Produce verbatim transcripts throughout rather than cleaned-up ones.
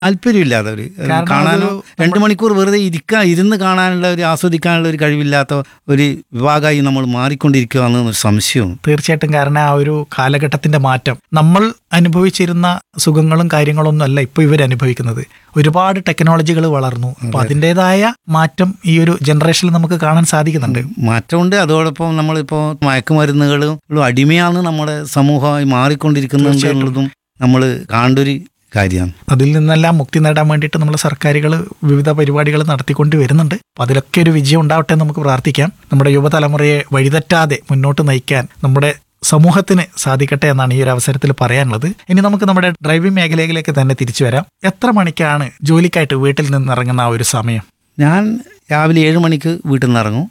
താല്പര്യമില്ലാത്തവർ കാരണം കാണാനോ അതൊരു രണ്ട് മണിക്കൂർ വെറുതെ ഇരിക്കാൻ ഇരുന്ന് കാണാനുള്ള ഒരു ആസ്വദിക്കാനുള്ള ഒരു കഴിവില്ലാത്ത ഒരു വിഭാഗമായി നമ്മൾ മാറിക്കൊണ്ടിരിക്കുകയാണെന്നൊരു സംശയവും. തീർച്ചയായിട്ടും. കാരണം ആ ഒരു കാലഘട്ടത്തിന്റെ മാറ്റം, നമ്മൾ അനുഭവിച്ചിരുന്ന സുഖങ്ങളും കാര്യങ്ങളൊന്നും അല്ല ഇപ്പൊ ഇവർ അനുഭവിക്കുന്നത്. ഒരുപാട് ടെക്നോളജികൾ വളർന്നു. അപ്പൊ അതിൻ്റെതായ മാറ്റം ഈ ഒരു ജനറേഷനിൽ നമുക്ക് കാണാൻ സാധിക്കുന്നുണ്ട്. മാറ്റമുണ്ട്. അതോടൊപ്പം നമ്മളിപ്പോൾ മയക്കുമരുന്നുകളും അടിമയാണ് നമ്മുടെ സമൂഹമായി മാറിക്കൊണ്ടിരിക്കുന്നുണ്ട് എന്നുള്ളതും നമ്മൾ കാണേണ്ടൊരു കാര്യമാണ്. അതിൽ നിന്നെല്ലാം മുക്തി നേടാൻ വേണ്ടിയിട്ട് നമ്മൾ സർക്കാരുകൾ വിവിധ പരിപാടികൾ നടത്തിക്കൊണ്ട് വരുന്നുണ്ട്. അപ്പോൾ അതിലൊക്കെ ഒരു വിജയം ഉണ്ടാവട്ടെ എന്ന് നമുക്ക് പ്രാർത്ഥിക്കാം. നമ്മുടെ യുവതലമുറയെ വഴിതെറ്റാതെ മുന്നോട്ട് നയിക്കാൻ നമ്മുടെ സമൂഹത്തിന് സാധിക്കട്ടെ എന്നാണ് ഈ ഒരു അവസരത്തിൽ പറയാനുള്ളത്. ഇനി നമുക്ക് നമ്മുടെ ഡ്രൈവിംഗ് മേഖലയിലേക്ക് തന്നെ തിരിച്ചു വരാം. എത്ര മണിക്കാണ് ജോലിക്കായിട്ട് വീട്ടിൽ നിന്ന് ഇറങ്ങുന്ന ആ ഒരു സമയം? ഞാൻ രാവിലെ ഏഴ് മണിക്ക് വീട്ടിൽ നിന്ന് ഇറങ്ങും.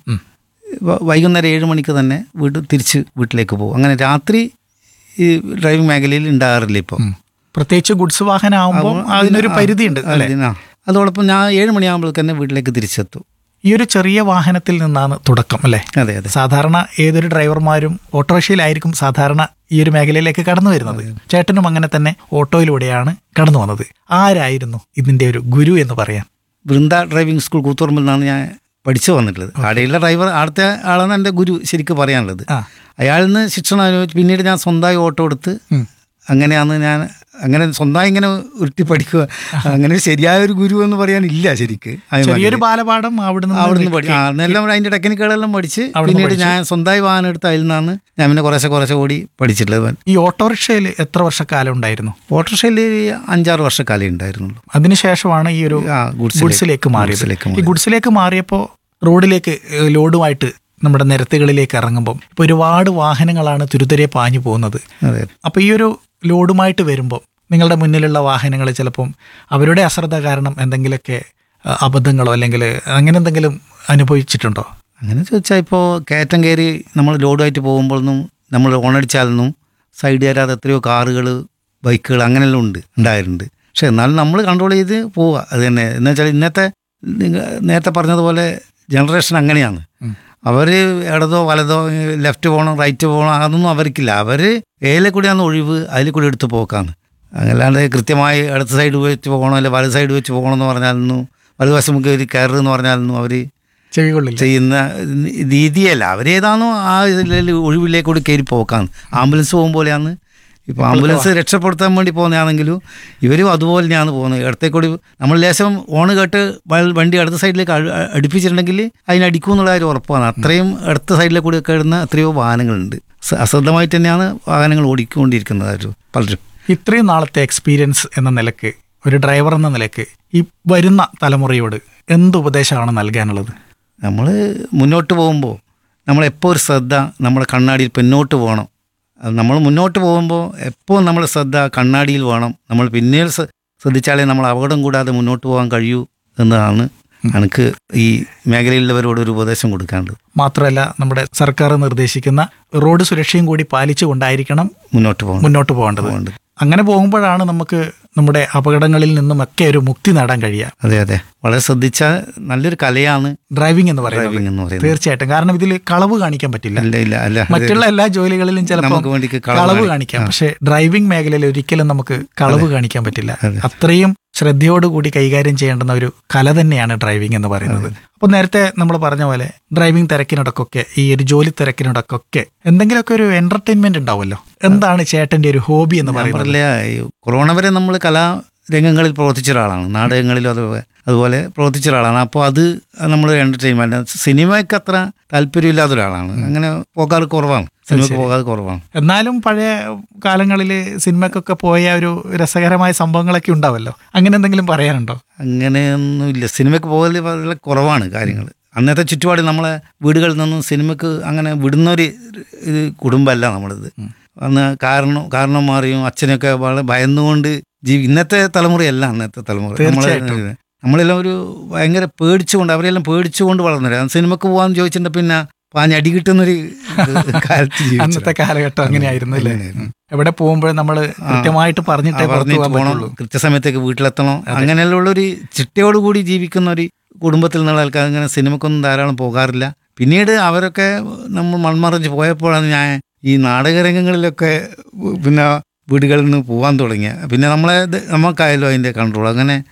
വൈകുന്നേരം ഏഴ് മണിക്ക് തന്നെ വീട്ടിൽ തിരിച്ച് വീട്ടിലേക്ക് പോകും. അങ്ങനെ രാത്രി ഈ ഡ്രൈവിംഗ് മേഖലയിൽ ഉണ്ടാകാറില്ല ഇപ്പോൾ. പ്രത്യേകിച്ച് ഗുഡ്സ് വാഹനമാകുമ്പോൾ അതിനൊരു പരിധിയുണ്ട് അല്ലേ? അതോടൊപ്പം ഞാൻ ഏഴ് മണിയാകുമ്പോഴേക്ക് തന്നെ വീട്ടിലേക്ക് തിരിച്ചെത്തും. ഈ ഒരു ചെറിയ വാഹനത്തിൽ നിന്നാണ് തുടക്കം അല്ലേ? അതെ അതെ. സാധാരണ ഏതൊരു ഡ്രൈവർമാരും ഓട്ടോറിക്ഷയിലായിരിക്കും സാധാരണ ഈ ഒരു മേഖലയിലേക്ക് കടന്നു വരുന്നത്. ചേട്ടനും അങ്ങനെ തന്നെ ഓട്ടോയിലൂടെയാണ് കടന്നു വന്നത്. ആരായിരുന്നു ഇതിന്റെ ഒരു ഗുരു എന്ന് പറയാൻ? വൃന്ദ ഡ്രൈവിംഗ് സ്കൂൾ കൂത്തുപറമ്പിൽ നിന്നാണ് ഞാൻ പഠിച്ചു വന്നിട്ടുള്ളത്. അവിടെയുള്ള ഡ്രൈവർ അടുത്ത ആളാണ് എൻ്റെ ഗുരു ശരിക്കും പറയാനുള്ളത്. അയാളിൽ നിന്ന് ശിക്ഷണം അനുഭവിച്ചു. പിന്നീട് ഞാൻ സ്വന്തമായി ഓട്ടോ എടുത്ത് അങ്ങനെയാണ് ഞാൻ അങ്ങനെ സ്വന്തമായി ഇങ്ങനെ ഉരുട്ടി പഠിക്കുക. അങ്ങനെ ശരിയായ ഒരു ഗുരു എന്ന് പറയാനില്ല ശരിക്ക്. ചെറിയൊരു ബാലപാഠം അവിടുന്ന് അവിടുന്ന് പഠിച്ചു. അന്നെല്ലാം അതിൻ്റെ ടെക്നിക്കുകളെല്ലാം പഠിച്ച് പിന്നീട് ഞാൻ സ്വന്തമായി വാഹനം എടുത്ത് അതിൽ നിന്നാണ് ഞാൻ പിന്നെ കുറേശ്ശെ കുറേശ്ശെ കൂടി പഠിച്ചിട്ടുള്ളത്. ഈ ഓട്ടോറിക്ഷയിൽ എത്ര വർഷക്കാലം ഉണ്ടായിരുന്നു? ഓട്ടോറിക്ഷയിൽ അഞ്ചാറ് വർഷക്കാലം ഉണ്ടായിരുന്നുള്ളൂ. അതിനുശേഷമാണ് ഈ ഒരു ഗുഡ്സിലേക്ക് മാറിയത്. ഈ ഗുഡ്സിലേക്ക് മാറിയപ്പോൾ റോഡിലേക്ക് ലോഡുമായിട്ട് നമ്മുടെ നിരത്തുകളിലേക്ക് ഇറങ്ങുമ്പം ഇപ്പോൾ ഒരുപാട് വാഹനങ്ങളാണ് തുരുതുരെ പാഞ്ഞു പോകുന്നത്. അപ്പോൾ ഈ ഒരു ലോഡുമായിട്ട് വരുമ്പോൾ നിങ്ങളുടെ മുന്നിലുള്ള വാഹനങ്ങൾ ചിലപ്പം അവരുടെ അശ്രദ്ധ കാരണം എന്തെങ്കിലുമൊക്കെ അബദ്ധങ്ങളോ അല്ലെങ്കിൽ അങ്ങനെ എന്തെങ്കിലും അനുഭവിച്ചിട്ടുണ്ടോ? അങ്ങനെ ചോദിച്ചാൽ ഇപ്പോൾ കയറ്റം കയറി നമ്മൾ ലോഡുമായിട്ട് പോകുമ്പോഴൊന്നും നമ്മൾ ഓണടിച്ചാലൊന്നും സൈഡ് തരാതെ എത്രയോ കാറുകൾ, ബൈക്കുകൾ അങ്ങനെയെല്ലാം ഉണ്ട് ഉണ്ടായിട്ടുണ്ട്. പക്ഷെ എന്നാലും നമ്മൾ കൺട്രോൾ ചെയ്ത് പോവുക. അത് തന്നെ എന്ന് വെച്ചാൽ ഇന്നത്തെ നേരത്തെ പറഞ്ഞതുപോലെ ജനറേഷൻ അങ്ങനെയാണ്. അവർ ഇടതോ വലതോ ലെഫ്റ്റ് പോകണം റൈറ്റ് പോകണം അതൊന്നും അവർക്കില്ല. അവർ ഏലെ കൂടിയാണ് ഒഴിവ്, അതിൽ കൂടി എടുത്ത് പോക്കാണ്. അല്ലാണ്ട് കൃത്യമായി ഇടത്ത് സൈഡ് വെച്ച് പോകണോ അല്ലെങ്കിൽ വലത് സൈഡ് വെച്ച് പോകണമെന്ന് പറഞ്ഞാലൊന്നും വലതുവശം നമുക്ക് ഒരു കയറെന്ന് പറഞ്ഞാലൊന്നും അവർ ചെയ്യുന്ന രീതിയല്ല. അവരേതാണോ ആ ഇതിൽ ഒഴിവിലേക്ക് കൂടി കയറി പോക്കാണ്. ആംബുലൻസ് പോകും പോലെയാണ്. ഇപ്പോൾ ആംബുലൻസ് രക്ഷപ്പെടുത്താൻ വേണ്ടി പോകുന്നതാണെങ്കിലും ഇവരും അതുപോലെ തന്നെയാണ് പോകുന്നത്. ഇടത്തേക്കൂടി നമ്മൾ ലേശം ഓണ് കേട്ട് വണ്ടി അടുത്ത സൈഡിലേക്ക് അടുപ്പിച്ചിട്ടുണ്ടെങ്കിൽ അതിനടിക്കും എന്നുള്ള കാര്യം ഉറപ്പാണ്. അത്രയും അടുത്ത സൈഡിലേക്ക് കൂടി ഒക്കെ ഇടുന്ന എത്രയോ വാഹനങ്ങളുണ്ട്. അശ്രദ്ധമായിട്ട് തന്നെയാണ് വാഹനങ്ങൾ ഓടിക്കൊണ്ടിരിക്കുന്നത് പലരും. ഇത്രയും നാളത്തെ എക്സ്പീരിയൻസ് എന്ന നിലക്ക്, ഒരു ഡ്രൈവർ എന്ന നിലക്ക് ഈ വരുന്ന തലമുറയോട് എന്ത് ഉപദേശമാണ് നൽകാനുള്ളത്? നമ്മൾ മുന്നോട്ട് പോകുമ്പോൾ നമ്മളെപ്പോൾ ഒരു ശ്രദ്ധ നമ്മുടെ കണ്ണാടിയിൽ പിന്നോട്ട് പോകണം. നമ്മൾ മുന്നോട്ട് പോകുമ്പോൾ എപ്പോൾ നമ്മൾ ശ്രദ്ധ കണ്ണാടിയിൽ വേണം. നമ്മൾ പിന്നീട് ശ്രദ്ധിച്ചാലേ നമ്മൾ അപകടം കൂടാതെ മുന്നോട്ട് പോകാൻ കഴിയൂ എന്നതാണ് എനിക്ക് ഈ മേഖലയിലുള്ളവരോട് ഒരു ഉപദേശം കൊടുക്കാനുള്ളത്. മാത്രമല്ല നമ്മുടെ സർക്കാർ നിർദ്ദേശിക്കുന്ന റോഡ് സുരക്ഷയും കൂടി പാലിച്ചുകൊണ്ടായിരിക്കണം മുന്നോട്ട് പോകണം മുന്നോട്ട് പോകേണ്ടത്. അങ്ങനെ പോകുമ്പോഴാണ് നമുക്ക് നമ്മുടെ അപകടങ്ങളിൽ നിന്നുമൊക്കെ ഒരു മുക്തി നേടാൻ കഴിയുക. അതെ അതെ, വളരെ ശ്രദ്ധിച്ച നല്ലൊരു കലയാണ് ഡ്രൈവിംഗ് എന്ന് പറയുന്നത്. തീർച്ചയായിട്ടും. കാരണം ഇതിൽ കളവ് കാണിക്കാൻ പറ്റില്ല. മറ്റുള്ള എല്ലാ ജോലികളിലും ചിലപ്പോൾ കളവ് കാണിക്കാം, പക്ഷെ ഡ്രൈവിംഗ് മേഖലയിൽ ഒരിക്കലും നമുക്ക് കളവ് കാണിക്കാൻ പറ്റില്ല. അത്രയും ശ്രദ്ധയോടുകൂടി കൈകാര്യം ചെയ്യേണ്ടുന്ന ഒരു കല തന്നെയാണ് ഡ്രൈവിംഗ് എന്ന് പറയുന്നത്. അപ്പോൾ നേരത്തെ നമ്മൾ പറഞ്ഞ പോലെ ഡ്രൈവിംഗ് തിരക്കിനിടക്കൊക്കെ, ഈ ഒരു ജോലി തിരക്കിനിടക്കൊക്കെ എന്തെങ്കിലുമൊക്കെ ഒരു എന്റർടൈൻമെന്റ് ഉണ്ടാവുമല്ലോ. എന്താണ് ചേട്ടന്റെ ഒരു ഹോബി എന്ന് പറയുന്നത്? കൊറോണ വരെ നമ്മൾ കലാരംഗങ്ങളിൽ പ്രവർത്തിച്ച ഒരാളാണ്. നാടകങ്ങളിലും അതുപോലെ അതുപോലെ പ്രവർത്തിച്ച ഒരാളാണ്. അപ്പോൾ അത് നമ്മൾ എന്റർടൈൻമെന്റ്, സിനിമയ്ക്ക് അത്ര താല്പര്യമില്ലാത്ത ഒരാളാണ്. അങ്ങനെ പോകാറ് കുറവാണ്, സിനിമയ്ക്ക് പോകാതെ കുറവാണ്. എന്നാലും പഴയ കാലങ്ങളിൽ സിനിമക്കൊക്കെ പോയ ഒരു രസകരമായ സംഭവങ്ങളൊക്കെ ഉണ്ടാവല്ലോ, അങ്ങനെ എന്തെങ്കിലും പറയാനുണ്ടോ? അങ്ങനെയൊന്നുമില്ല, സിനിമയ്ക്ക് പോകല് വളരെ കുറവാണ് കാര്യങ്ങൾ. അന്നത്തെ ചുറ്റുപാട് നമ്മളെ വീടുകളിൽ നിന്നും സിനിമയ്ക്ക് അങ്ങനെ വിടുന്നൊരു ഇത് കുടുംബമല്ല നമ്മളിത്. അന്ന് കാരണം കാരണന്മാരെയും അച്ഛനൊക്കെ വളരെ ഭയന്നുകൊണ്ട് ജീവി ഇന്നത്തെ തലമുറയല്ല അന്നത്തെ തലമുറ. നമ്മളെ നമ്മളെല്ലാം ഒരു ഭയങ്കര പേടിച്ചുകൊണ്ട്, അവരെല്ലാം പേടിച്ചുകൊണ്ട് വളർന്നില്ല. സിനിമക്ക് പോകാമെന്ന് ചോദിച്ചിട്ടുണ്ട് പിന്നെ പാഞ്ഞടി കിട്ടുന്നൊരു കാലത്ത് അന്നത്തെ കാലഘട്ടം അങ്ങനെയായിരുന്നു അല്ലേ? എവിടെ പോകുമ്പോഴും നമ്മൾ കൃത്യമായിട്ട് പറഞ്ഞിട്ടേ പറഞ്ഞിട്ട് പോകണം, കൃത്യസമയത്തേക്ക് വീട്ടിലെത്തണം. അങ്ങനെയുള്ളൊരു ചിട്ടയോടുകൂടി ജീവിക്കുന്ന ഒരു കുടുംബത്തിൽ നിന്നുള്ള ആൾക്കാർ അങ്ങനെ സിനിമക്കൊന്നും ധാരാളം പോകാറില്ല. പിന്നീട് അവരൊക്കെ നമ്മൾ മൺമറഞ്ഞ് പോയപ്പോഴാണ് ഞാൻ ഈ നാടകരംഗങ്ങളിലൊക്കെ പിന്നെ വീടുകളിൽ നിന്ന് പോകാൻ തുടങ്ങിയ പിന്നെ നമ്മളെ ഇത് നമുക്കായാലും അതിൻ്റെ കൺട്രോൾ അങ്ങനെ